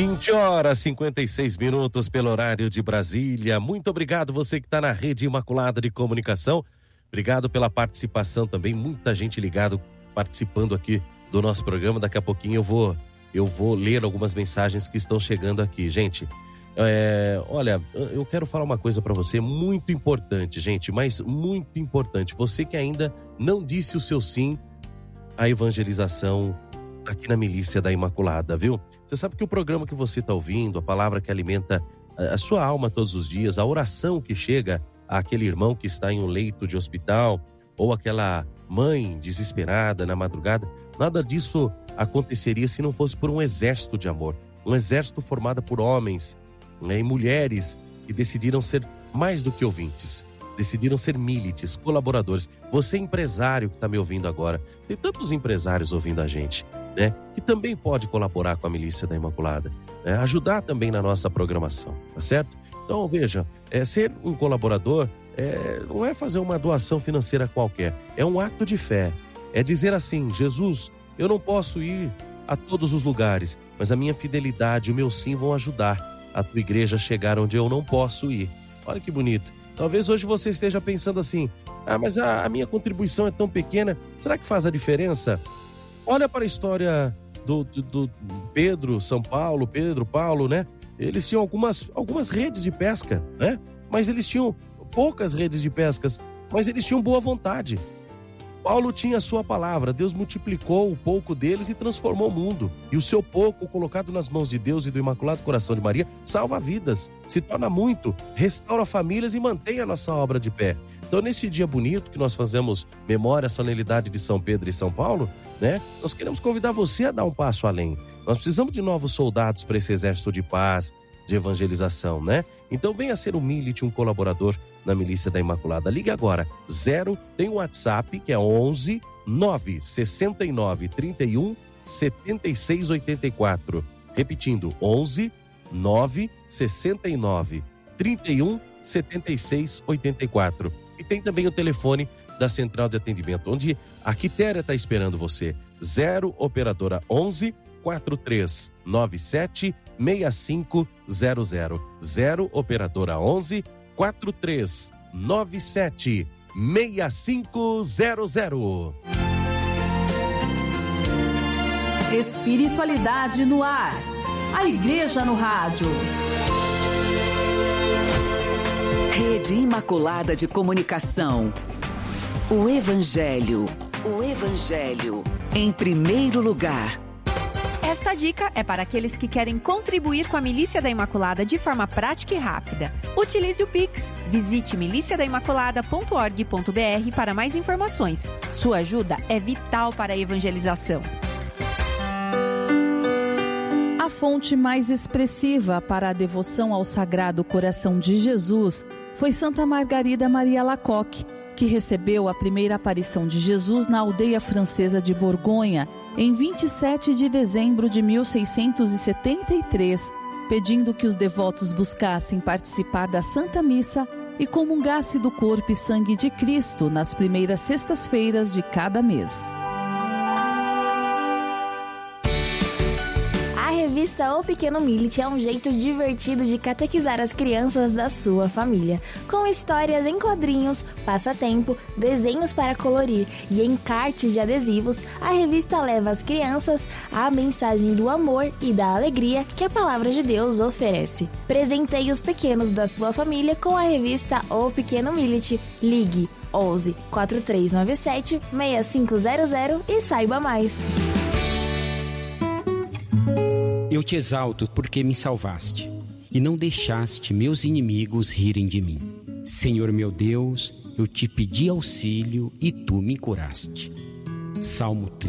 20h56 pelo horário de Brasília. Muito obrigado você que está na Rede Imaculada de Comunicação. Obrigado pela participação também. Muita gente ligado, participando aqui do nosso programa. Daqui a pouquinho eu vou ler algumas mensagens que estão chegando aqui. Gente, olha, eu quero falar uma coisa para você muito importante, gente, mas muito importante. Você que ainda não disse o seu sim à evangelização aqui na Milícia da Imaculada, viu? Você sabe que o programa que você está ouvindo, a palavra que alimenta a sua alma todos os dias, a oração que chega àquele irmão que está em um leito de hospital, ou aquela mãe desesperada na madrugada, nada disso aconteceria se não fosse por um exército de amor. Um exército formado por homens, né, e mulheres que decidiram ser mais do que ouvintes. Decidiram ser milites, colaboradores. Você empresário que está me ouvindo agora, tem tantos empresários ouvindo a gente, né, que também pode colaborar com a Milícia da Imaculada, né, ajudar também na nossa programação, tá certo? Então veja, ser um colaborador não é fazer uma doação financeira qualquer, é um ato de fé, é dizer assim: Jesus, eu não posso ir a todos os lugares, mas a minha fidelidade e o meu sim vão ajudar a tua igreja a chegar onde eu não posso ir. Olha que bonito. Talvez hoje você esteja pensando assim: mas a minha contribuição é tão pequena, será que faz a diferença? Olha para a história do Pedro, Paulo, né? Eles tinham algumas redes de pesca, né? Mas eles tinham poucas redes de pescas, mas eles tinham boa vontade. Paulo tinha a sua palavra, Deus multiplicou o pouco deles e transformou o mundo. E o seu pouco, colocado nas mãos de Deus e do Imaculado Coração de Maria, salva vidas, se torna muito, restaura famílias e mantém a nossa obra de pé. Então, nesse dia bonito que nós fazemos memória, a solenidade de São Pedro e São Paulo, né? Nós queremos convidar você a dar um passo além. Nós precisamos de novos soldados para esse exército de paz, de evangelização, né? Então venha ser um milite, um colaborador na Milícia da Imaculada. Ligue agora, tem um WhatsApp que é 11 969 31 76 84. Repetindo, 11 969 31 76 84. E tem também o telefone da Central de Atendimento, onde a Quitéria está esperando você. 0 operadora 11 4397 6500. 0 operadora 11 4397 6500. Espiritualidade no ar. A Igreja no rádio. Rede Imaculada de Comunicação. O Evangelho em primeiro lugar. Esta dica é para aqueles que querem contribuir com a Milícia da Imaculada de forma prática e rápida. Utilize o Pix. Visite miliciadaimaculada.org.br para mais informações. Sua ajuda é vital para a evangelização. A fonte mais expressiva para a devoção ao Sagrado Coração de Jesus foi Santa Margarida Maria Alacoque, que recebeu a primeira aparição de Jesus na aldeia francesa de Borgonha, em 27 de dezembro de 1673, pedindo que os devotos buscassem participar da Santa Missa e comungasse do corpo e sangue de Cristo nas primeiras sextas-feiras de cada mês. A revista O Pequeno Milite é um jeito divertido de catequizar as crianças da sua família, com histórias em quadrinhos, passatempo, desenhos para colorir e encartes de adesivos. A revista leva as crianças a mensagem do amor e da alegria que a Palavra de Deus oferece. Presenteie os pequenos da sua família com a revista O Pequeno Milite. Ligue 11 4397 6500 e saiba mais. Eu te exalto porque me salvaste e não deixaste meus inimigos rirem de mim. Senhor meu Deus, eu te pedi auxílio e tu me curaste. Salmo 30.